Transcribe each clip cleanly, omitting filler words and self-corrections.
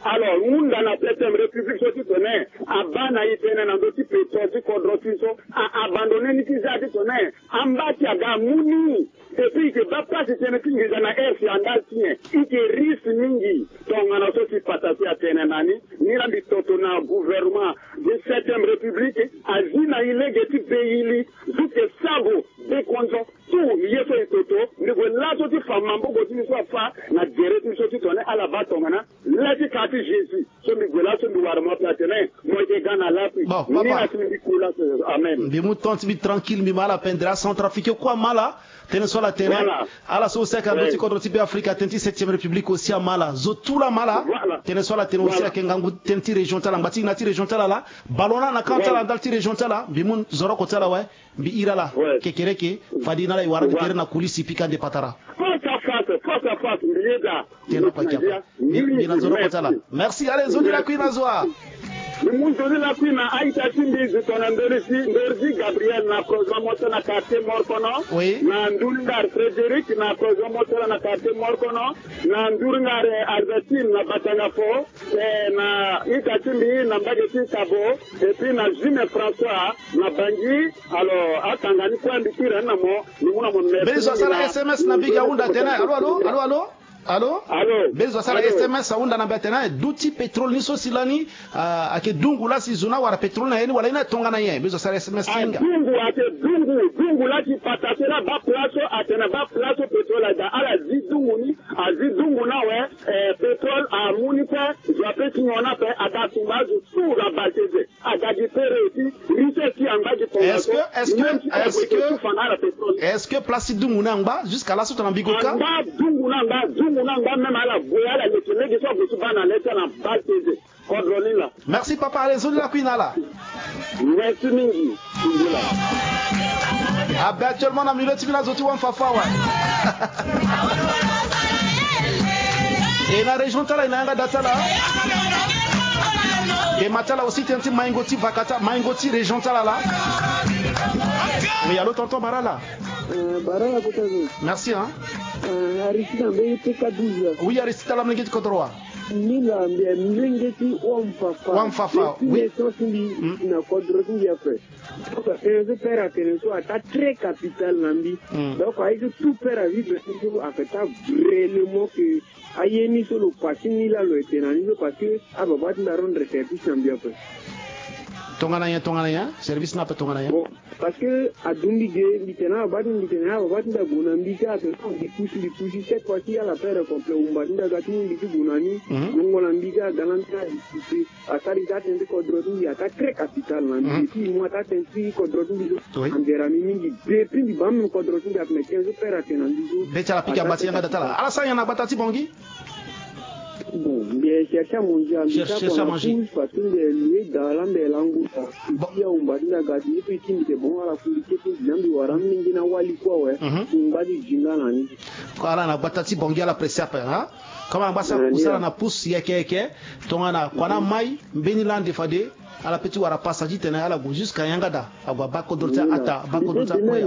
alors on dans la septième république so tone abana itene na ndoti petro kodrotiso abandonner nikizadi tone ambati aga muni et puis que bapa tene kingiza na f andaltien ike risque mingi tonga na so ti patasi atene nani ni la bitoto na gouvernement de septième république azina ilege ti pays zuke sabo de konzo tout yeso itoto nego lato ti famambo go ti so fa na gere ti so ti tone ala batonga na lati kati Jésus so mi gola so mi warmo platene mo ke gana lapi ni la ti mi kula amen bi mutonti bi tranquille mi mala pendra sans trafiquer quoi mala tene sola tene ala so seka ndoti kodro ti Afrika tenti 7e république aussi a mala zo tout la mala tene sola tene aussi a kengangu tenti région tala ngati na ti région tala la balona na kanta la ndal ti région tala bi mun zoro ko tala wa bi irala kekereke fadina la iwara kere na kulisi pika de patara merci allez zoni la kuina zoa Mundoni la kuina aita timbi zitona ndorzi Gabriel na prozamoto na quartier Morkono na ndungar Frederic na prozamoto na quartier Morkono na ndungar Albertine na Batangafo na ita timbi na Mbageti Tabo et puis na Jimé François na Bangi alors atangani kwa mbikira namo ni muna mo bezo sala SMS na biga unda tena allo bezo sala SMS unda na betena duti petrol ni so silani ake dungu la si zona wara petrol na yeni wala ina tonga na yeye bezo sala SMS singa dungu la ki patatela ba plaso atena ba plaso petrol da ala zidungu na we petrol a munifa jape ki ona pe adatumba sur la bateze adadi pereti riseti ambaji pour est-ce que place dungu na ngba jusqu'à la soute na bigoka dungu na ngba même ala boya la letonege so butu bana leta na bateze kodronila. Merci papa allez zoli la kuina la merci mingi actuellement na minute bila zoti wan fafa wa et la région tala inanga datala et matala aussi tenti maingoti vakata maingoti région tala là oui allô tonton Barala Barala kotazo merci hein Aristide Ambe PK12 oui Aristide la mlingeti kodroa Nila mlingeti wamfafa oui na kodro qui a fait donc je père à Teneso à très capital nambi donc avec tout père à vivre en fait vraiment que ayeni solo pasini la lo etenani parce que ababa na rendre service nambi après tongana ya service na pa tongana ya parce que a dumbige litena badin litena badin da gunambika to di pushi cette fois-ci à la paire complet umbadinda gatini di gunani ngolambika galanta di asari gaten de kodrodu ya ta très capital na di moi ta tensi kodrodu di anderami mingi depuis di bam kodrodu da me 15 pera tenandi becha la pika bati yanga datala ala sa yana batati bongi bon bien chercher à manger parce que les lieux dans la langue il y a un badina gadi puis qui me bon à la politique nambi waram ngina wali kwa we mbadi jinga nani kwa na batati bongi ala presse apa ha kama mbasa kusala na pousse yeke tongana kwana mai mbeni lande fade ala petit wara passage tena ala go jusqu'à yangada aba bako dorta ata bako dorta koya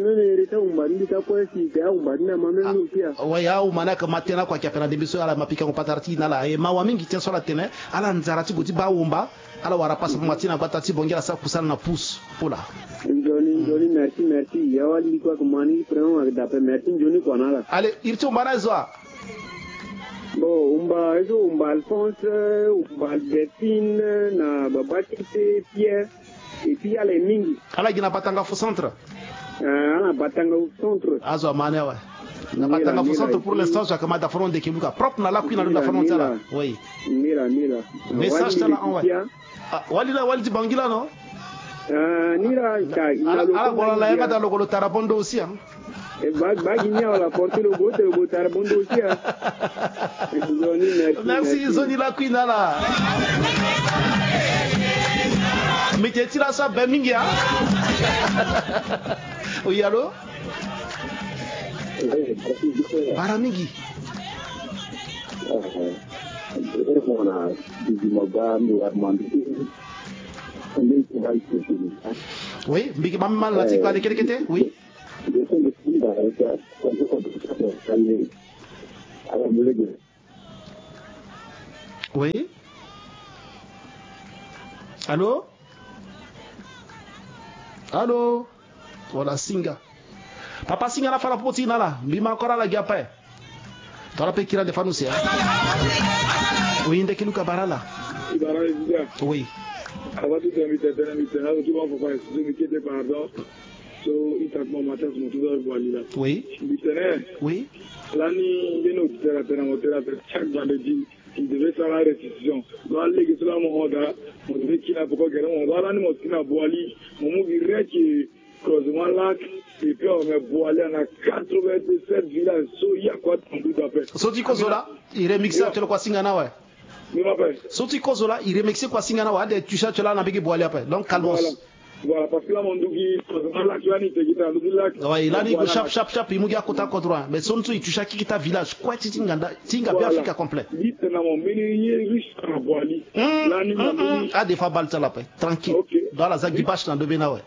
waya au manaka matena kwa kiapena debiso ala mapika compatarti na la e mawa mingi tena sola tena ala nzarati goti ba wumba ala wara passa matina batati bongela sa kusala na pousse pola Joni merci ya wali kwa kumani vraiment d'après merci Joni kwa nala allez irto manazoa bon umba Alphonse umba Albertine na Babatite Pierre et puis ale mingi ala gina batanga fo centre ala batanga au centre azo manewa na batanga fo centre pour l'instant ça comme da front de Kibuka propre na la kuina na front là oui mira message tala envoyé wali di bangila no nira ala bola la yanga da logo tarabondo aussi hein Bagigna la porte le beau tarabondo aussi hein. Merci Zoni la Queen là. Mais t'es là ça Birmingham. Oui allô? Baramigi. Oui, Big Maman la tika de quel était? Oui. Oui. Allô? Allô? Voilà, Singa. Papa Singa la fala poti nala. Bima encore la giape. T'as la pe kira de fanousia. Oui, inde kiluka barala. Oui. Avant tout, oui. Oui. Chaque vendredi, il devait faire la restitution. Dans les gens, on devait qu'il a beaucoup de gens. On va aller au Boali, on m'a dit croisement lac, et puis on va Boali, on a 87 villages. Il y a quoi de d'appel. Soti Kozola, il remixé à quoi Singana, ouais. Soti Kozola, il remixé quoi Singana, ouais, tu cherches là, on a bien Boali après. Donc, calmos. Voilà, parce que là, mon dougi, là, tu as dit, ouais, il a dit que chap, il m'a dit à côté de droit. Mais son truc, tu cherches qui t'a village, quoi, tu tinga bien Afrique complet. Ah, des fois, balta la paix, tranquille. Dans la Zagdi Bash, dans le Bénin, ouais.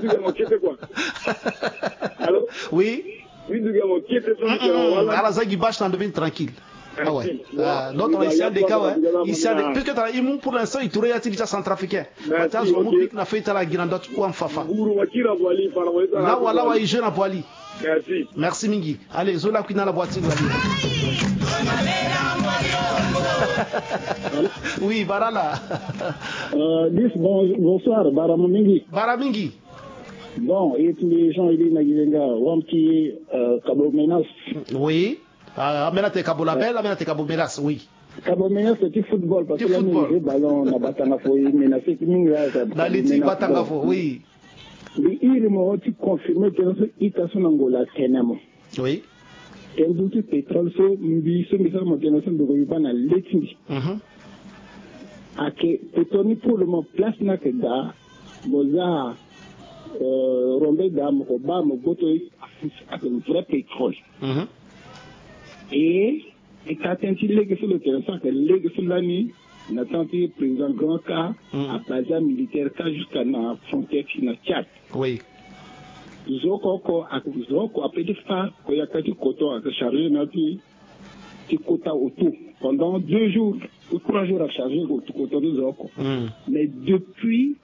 Allô? Oui. Dans la Zagdi Bash, dans le Bénin, tranquille. Ah ouais. L'autre, ici, des cas, ouais. Ici, parce que pour l'instant, il tourne à Tilita centrafricain. Maintenant, on m'a n'a fait à la Guinandote ou en Fafa. Là, voilà, ouais, il jeune à Boali. Merci. Merci, Mingi. Allez, Zola qui n'a la boîte. Oui, Barala. Bonsoir, Baramingi. Baramingi. Bon, et tous les gens, ils disent, Wamki, Cabo Menas. Oui. Amenate Cabo Label, amenate Cabo Menas, oui. Cabo Menas, c'est du football, parce que là, le ballon, on a Batangafo, menacé, dans l'éthique Batangafo, oui. Mais il m'a confirmé que c'est Itason Angola, Kenamo. Oui. Et nous, tout pétrole, so, mbi, so, misa, motenation de Goyibana, l'éthique. A que, pétrole, pour le moment, place n'a que da, Boza, Rombe Dam, Obama, Boto, avec un vrai pétrole. Et quand il est sur le terrain, que les sur l'année, on attend que le président Grand Cas à base militaire jusqu'à la frontière finale Tchad. Oui. Zoko après des fois, il y a quelques coton à charger, des quotas autour. Pendant 2 jours ou 3 jours à charger au coton de Zoko. Mais depuis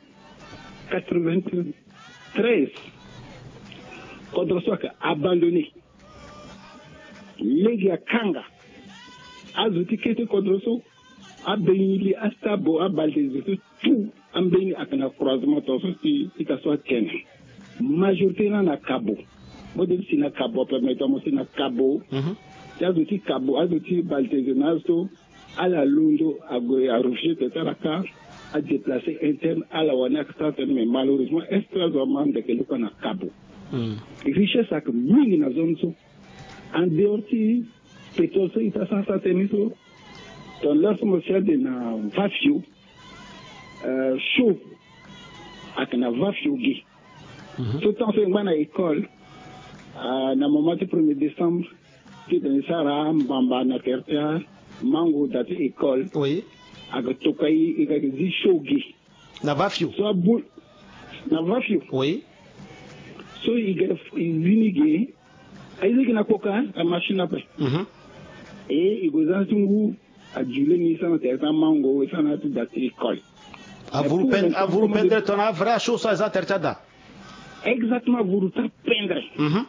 93, quand on soit abandonné, les Kanga, Azuti Kete Kodroso, Abéni, Astabo, Abaldé, tout, Ambéni à un croisement, si il soit Ken. Majorité dans la Cabo. Modèle si na Cabo, permettons-moi si na Cabo. Azuti Cabo, Azuti Baldé, Nazo, à la Lundo, à Rouget, Tetaraka, à déplacer interne à la Wanak, mais malheureusement, extrêmement de quelqu'un na Cabo. Richesse à que mille na zone. En dehors de pétrole, il y a un certain nombre dans l'atmosphère de la vafio, chaud, avec la vafio gay. Tout en fait, à l'école, à un moment du 1er décembre, qui est dans le Sahara, Mbamba, Nakerta, Mango, dans l'école, avec Tokaï, et avec des chaud gay. La vafio. Soit boule, la vafio. Oui. So, il y a une vinigé. Il y a une machine après. Et il y a un Julie Nissan, Mango, et ça n'a tout d'attendre l'école. À vous peindre ton vrai chose à Zatertada. Exactement, vous peindre.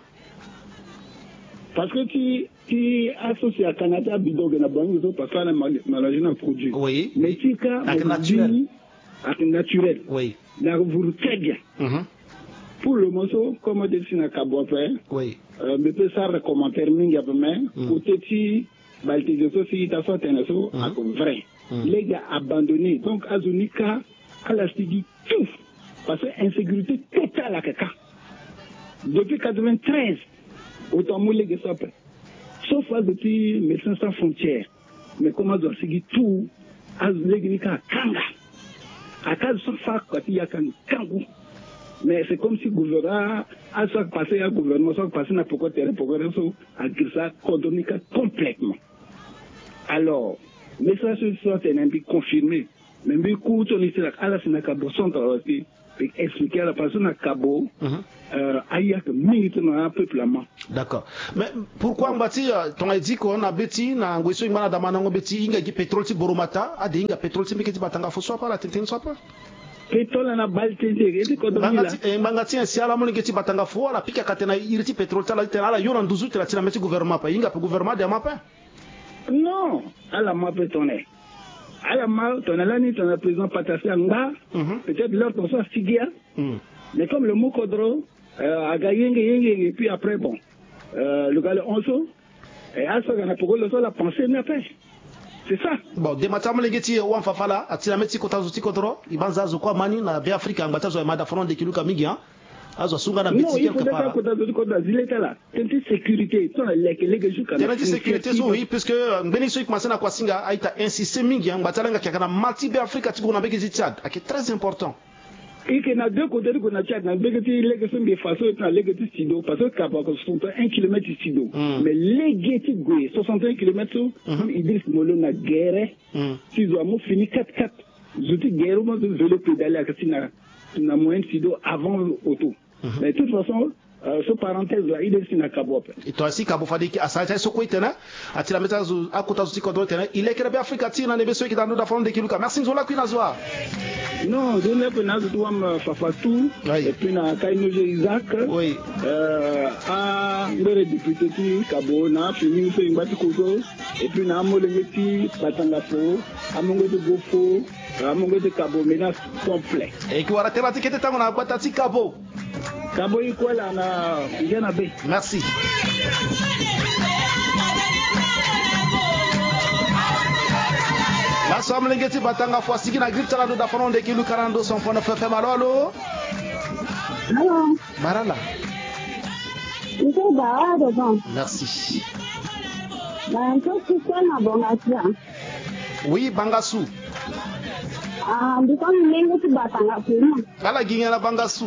Parce que tu associes à Canada, bidon, parce qu'on a mélangé un produit. Oui. Mais tu as avec naturel. Avec naturel. Oui. Là, vous très bien. Pour le morceau, comme on dit, c'est un cabo après. Oui. Mais peut ça commentaire minga pour moi. Peut-être si Baltizo si t'as fait un assaut, à vrai. Les gars abandonnés. Donc, Azunika, à la stigui, tout. Parce que insécurité totale à Kaka. Depuis 93, autant mouler que ça. Sauf depuis Médecins sans frontières. Mais comment doit seguir tout, Azunika, Kanga. À cause de ça, quand il y a Kangou. Mais c'est comme si le gouvernement a passé à gouvernement, soit passé à pourquoi terre, pourquoi à ça complètement. Alors, mais ça, c'est un peu confirmé. Mais du coup, on est à la Sénacabo, aussi, expliquer à la personne à Cabo, ailleurs que minute dans un peuplement. D'accord. Mais pourquoi on bâtit, on a dit qu'on a bâti, on a ngweso imana damana on bâti, inga qui pétrole ti boromata, a des inga pétrole ti meketi batanga faut soit pas la tente soit pas. pétrole na balteze eti kodonila bangati si ala moni geti batanga fo ala pika katena iriti pétrole tala tena ala yona nduzu tela tena meti gouvernement pa inga pe gouvernement de mapa non ala mapa tonne ala ma tonne la ni tonne président Patassi Anga peut-être leur ton ça Sigia mais comme le Mokodro a gagné et puis après bon le gars le Onso et à ça on a pour le sol la pensée n'a pas. C'est ça. Bon, de matama legeti wa mfafala atina meti kotazo tikotoro ibanza zo kwa mani na be Afrika ngatazo ya mada front de kiluka mingi hein. Azo sunga na beti quelque part. Non, kotazo tikotoro zileta là. Tente sécurité, ton leke juka. Tente sécurité zo oui puisque ngeni so ikmasana kwa singa aita insister mingi ngatalanga kyakana multi be Afrika tiko na begezi Tchad. Qui très important. Et qu'il y a deux côtés de Tchad, dans les gens qui font les studios, parce que Cap 1 km de studio. Mais les gens 61 km, ils disent que nous avons guerre. Si nous avons fini 4-4, nous avons guerre, nous avons pédaler à la moyenne studio avant l'auto. Mais de toute façon, ce parenthèse là, il est dans Cabo. Et toi aussi, Cabo Fadi, à ça, c'est quoi, à la méthode à côté de Côte il est que Afrique, il y a des qui dans notre fond de Kiluka. Merci, Zola Kuinazwa. Non, je n'ai pas de toi, Fafatou, et puis na Kainoje Isaac, oui. À le député Cabo, na fini une bâti Kozo, et puis na Molengeti, Batangafo, à Mongo de Gofo, à Mongo de Cabo, menace complet. Et qui va rater la ticket de temps, on a Batati Cabo. Cabo, il quoi là, na B. Merci. La somme lengeti batanga fo sigi na gripta la da fonon de kilu 42 son fond fe malolo. Allô. Barala. Ito ba do bon. Merci. Na nto kwa na bongasia. Oui, Bangasu. Ah, ndiko lengeti batanga fo. Ala ginya na Bangasu.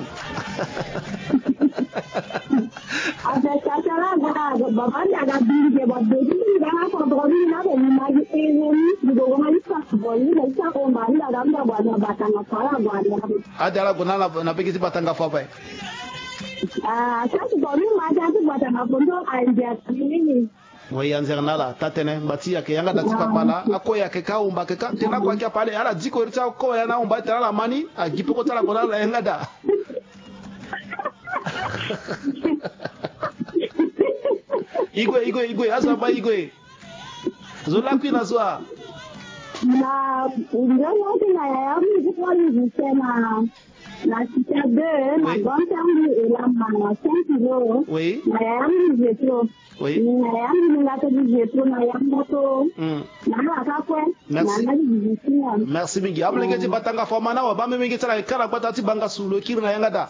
Avec ça là baba ndaga binge ba bebi ndanga ko dori na be magi eni do ma lisa ko ni da sa ko ma ndaga ndaba batanga fara gwa adala gona na begezi batanga fo ba sasa boni ma ja tu batanga fo ndo anja ni oui anzernala tatene mbati yake yanga datika pala akoya ke kaumba ke tena kwa kia pale ala diko rita ko ya na umba tala mani agipoko tala gona la yanga da Igwe, azaba Igwe. Zola Kuinazwa. Na ndio na yamu kwa nisema na sita de na gonta mbi la mama 5 kilo. Oui. Na yamu jetro. Oui. Na yamu ngata jetro na yamu to. Na akakwe. Merci. Na ndio. Merci mingi. Ablengeti batanga foma na wa bambe mingi tala kala batati banga sulo kirna yanga da.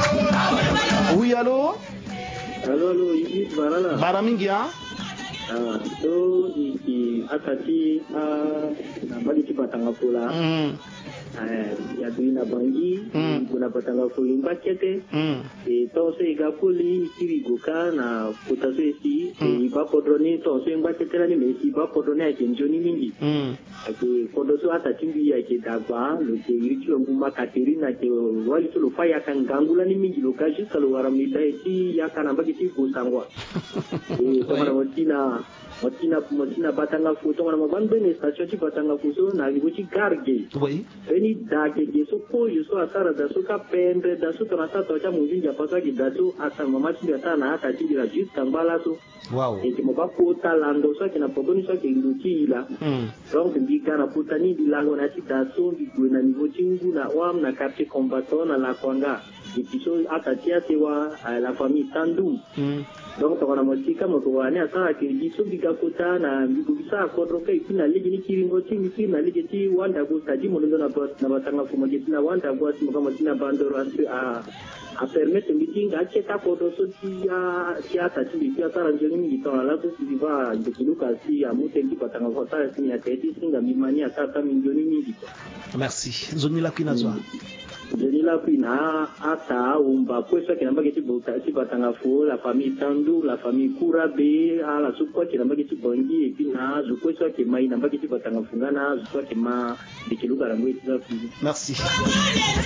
Oui, allô? Allô, ici Barala. Baramingi hein? So iki atati na bali batanga pula. Ya duina bangi, kuna batanga fulimba kete. E tonse igakuli kirigoka na kutaso esi iba podroni tonse ngbatera ni mesi iba podroni akenjoni mingi. Ake kodoso atati mbi yake dagba lo ke iricho ngumba Katerina ke wali solo faya kangangula ni mingi lo kaji salo waramida eti yakana bagiti kusangwa. Tomana motina batanga futo ngana mabande ne station ti batanga fuso na libuchi garge. Oui. Eni dage geso ko yuso asara da suka pembe da suka na tata cha mujinja pasa gidato asa mama ti ata na ata ti la just kambala so. Wow. Et mo ba kota lando so kina pogoni so ke nduti ila. Donc mbika na puta ni bilango na ti daso bi na niveau tingu na wam na quartier combattant na la kwanga. Et puis so ata ti asewa la famille Tandu. Donc on a motika motowane asa ke giso bika kota na bibisa kodroka ipina ligi ni kiringo ti miki na ligi ti wanda go stadi mo ndo na batanga fumo ke na wanda go asimo kama tina bandoro a permettre meeting a cheta kodo so ti ata ti bi ata ranjoni mi to ala so ti va de kiluka si a mutengi batanga kota si ya teti singa mimani ata milioni mingi. Merci. Zoni la Kuinazwa. Jenila Pina ata umba kwesa kinamba kiti bota ti batanga fo la famille Tandu la famille Kurabe ala sukwa kinamba kiti bongi et puis na zukwesa ke mai namba kiti batanga fungana zukwa ke ma dikiluka rangwe ti. Merci.